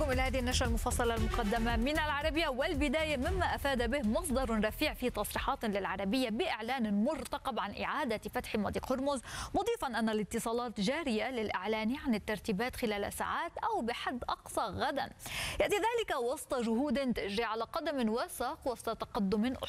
بكم إلى هذه النشرة المفصلة المقدمة من العربية، والبداية مما أفاد به مصدر رفيع في تصريحات للعربية بإعلان مرتقب عن إعادة فتح مضيق هرمز، مضيفا أن الاتصالات جارية للإعلان عن الترتيبات خلال ساعات أو بحد أقصى غدا. يأتي ذلك وسط جهود تجري على قدم وساق وسط تقدم